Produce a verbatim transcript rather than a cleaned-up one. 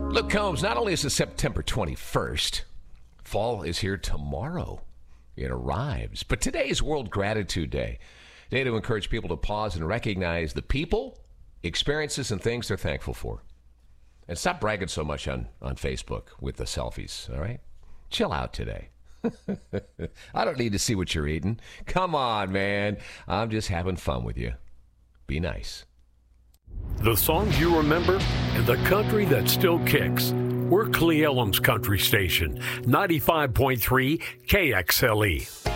Luke Combs, not only is it September twenty-first, fall is here tomorrow. It arrives. But today is World Gratitude Day. Day to encourage people to pause and recognize the people, experiences, and things they're thankful for. And stop bragging so much on, on Facebook with the selfies, all right? Chill out today. I don't need to see what you're eating. Come on, man. I'm just having fun with you. Be nice. The songs you remember and the country that still kicks. We're Cle Elum's country station, ninety-five point three K X L E.